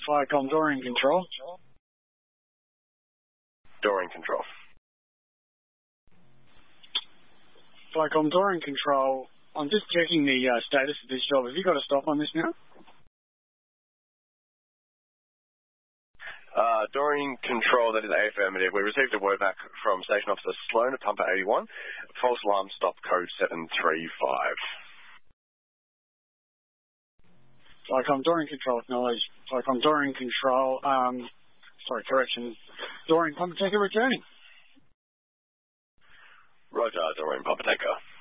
Flycom Dorian Control. Dorian Control. Flycom Dorian Control. I'm just checking the status of this job. Have you got a stop on this now? Dorian Control, that is affirmative. We received a word back from Station Officer Sloan at Pumper 81. False alarm stop code 735. Flycom Dorian Control, acknowledge. Flycom Dorian Control, correction. Dorian Pumper Tanker returning. Roger, Dorian Pumper Tanker.